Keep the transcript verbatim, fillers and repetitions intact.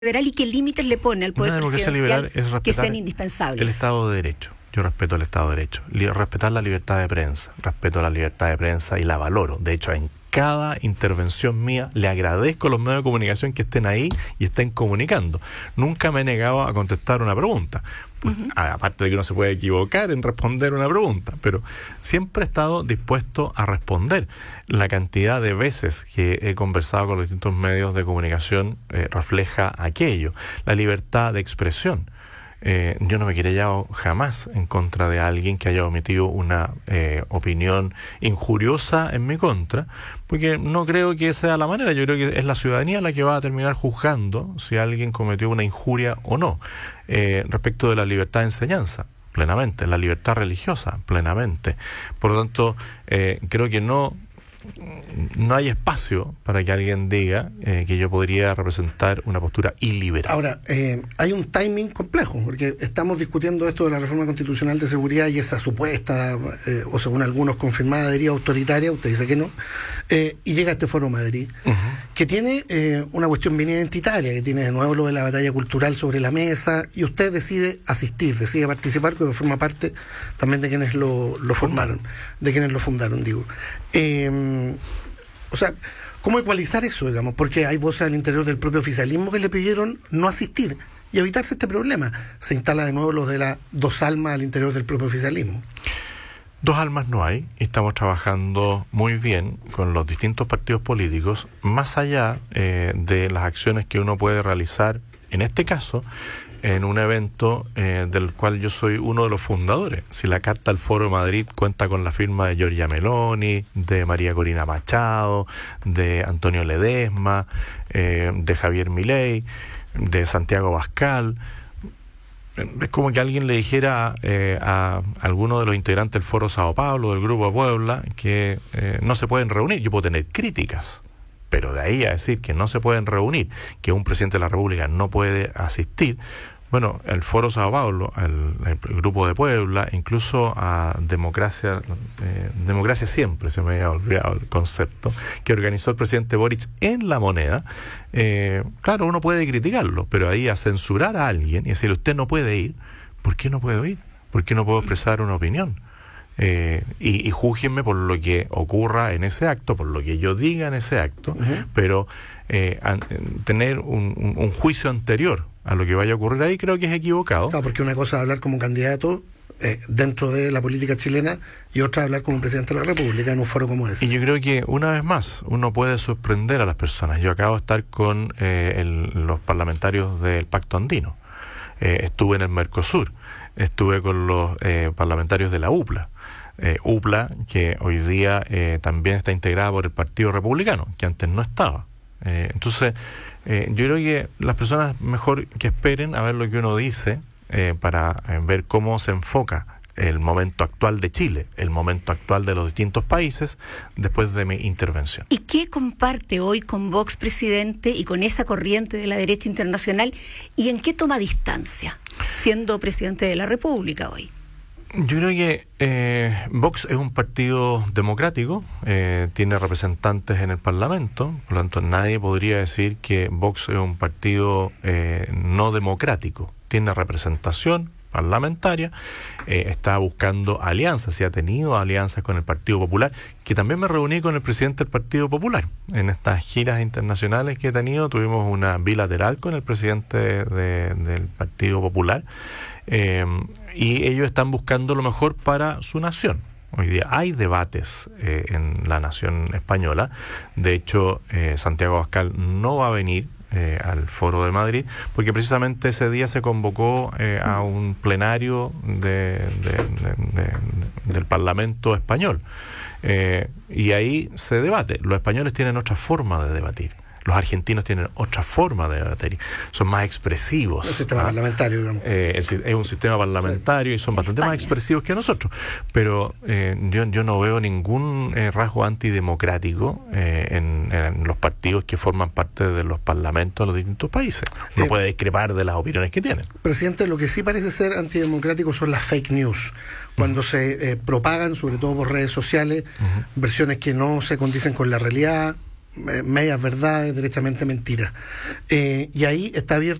liberal y qué límites le pone al poder presidencial que sean indispensables. El Estado de Derecho. Yo respeto el Estado de Derecho. Respetar la libertad de prensa. Respeto la libertad de prensa y la valoro. De hecho, en cada intervención mía le agradezco a los medios de comunicación que estén ahí y estén comunicando. Nunca me he negado a contestar una pregunta. Pues, uh-huh. Aparte de que uno se puede equivocar en responder una pregunta, pero siempre he estado dispuesto a responder. La cantidad de veces que he conversado con los distintos medios de comunicación eh, refleja aquello. La libertad de expresión. Eh, yo no me querellado jamás en contra de alguien que haya omitido una eh, opinión injuriosa en mi contra, porque no creo que sea la manera. Yo creo que es la ciudadanía la que va a terminar juzgando si alguien cometió una injuria o no. Eh, respecto de la libertad de enseñanza, plenamente. La libertad religiosa, plenamente. Por lo tanto, eh, creo que no no hay espacio para que alguien diga eh, que yo podría representar una postura iliberal. Ahora, eh, hay un timing complejo, porque estamos discutiendo esto de la reforma constitucional de seguridad y esa supuesta, eh, o según algunos confirmada, deriva autoritaria, usted dice que no, eh, y llega este Foro Madrid, uh-huh. que tiene eh, una cuestión bien identitaria, que tiene de nuevo lo de la batalla cultural sobre la mesa, y usted decide asistir, decide participar, porque forma parte también de quienes lo, lo formaron, de quienes lo fundaron, digo. Eh, o sea, ¿cómo ecualizar eso, digamos? Porque hay voces al interior del propio oficialismo que le pidieron no asistir y evitarse este problema. Se instala de nuevo los de las dos almas al interior del propio oficialismo. Dos almas no hay, y estamos trabajando muy bien con los distintos partidos políticos, más allá eh, de las acciones que uno puede realizar, en este caso, en un evento eh, del cual yo soy uno de los fundadores. Si la carta al Foro de Madrid cuenta con la firma de Giorgia Meloni, de María Corina Machado, de Antonio Ledesma, eh, de Javier Milei, de Santiago Abascal, es como que alguien le dijera eh, a alguno de los integrantes del Foro Sao Paulo, del Grupo de Puebla, que eh, no se pueden reunir. Yo puedo tener críticas, pero de ahí a decir que no se pueden reunir, que un presidente de la República no puede asistir, bueno, el Foro Sao Paulo, el, el Grupo de Puebla, incluso a Democracia, eh, Democracia Siempre, se me había olvidado el concepto, que organizó el presidente Boric en La Moneda, eh, claro, uno puede criticarlo, pero ahí a censurar a alguien y decirle, usted no puede ir, ¿por qué no puedo ir? ¿Por qué no puedo expresar una opinión? Eh, y, y júzguenme por lo que ocurra en ese acto, por lo que yo diga en ese acto, uh-huh. pero eh, a, tener un, un, un juicio anterior a lo que vaya a ocurrir ahí creo que es equivocado. Claro, porque una cosa es hablar como candidato eh, dentro de la política chilena y otra hablar como presidente de la República en un foro como ese. Y yo creo que una vez más uno puede sorprender a las personas. Yo acabo de estar con eh, el, los parlamentarios del Pacto Andino, eh, estuve en el Mercosur, estuve con los eh, parlamentarios de la U P L A. Eh, U P L A, que hoy día eh, también está integrada por el Partido Republicano, que antes no estaba. Eh, entonces, eh, yo creo que las personas mejor que esperen a ver lo que uno dice eh, para eh, ver cómo se enfoca el momento actual de Chile, el momento actual de los distintos países después de mi intervención. ¿Y qué comparte hoy con Vox, presidente, y con esa corriente de la derecha internacional? ¿Y en qué toma distancia, siendo presidente de la República hoy? Yo creo que eh, Vox es un partido democrático, eh, tiene representantes en el Parlamento, por lo tanto nadie podría decir que Vox es un partido eh, no democrático, tiene representación parlamentaria, eh, está buscando alianzas y ha tenido alianzas con el Partido Popular, que también me reuní con el presidente del Partido Popular. En estas giras internacionales que he tenido, tuvimos una bilateral con el presidente de, del Partido Popular, eh, y ellos están buscando lo mejor para su nación. Hoy día hay debates eh, en la nación española. De hecho, eh, Santiago Abascal no va a venir Eh, al Foro de Madrid, porque precisamente ese día se convocó eh, a un plenario de, de, de, de, de, del Parlamento español, eh, y ahí se debate. Los españoles tienen otra forma de debatir, los argentinos tienen otra forma de debatir, son más expresivos. El sistema ¿ah? parlamentario, digamos. Eh, es, es un sistema parlamentario, sí. Y son bastante España. Más expresivos que nosotros, pero eh, yo, yo no veo ningún eh, rasgo antidemocrático eh, en, en los partidos que forman parte de los parlamentos de los distintos países. Uno eh, puede discrepar de las opiniones que tienen. Presidente, lo que sí parece ser antidemocrático son las fake news, cuando uh-huh. se eh, propagan, sobre todo por redes sociales, uh-huh. versiones que no se condicen con la realidad, eh, medias verdades, derechamente mentiras. Eh, y ahí está abierto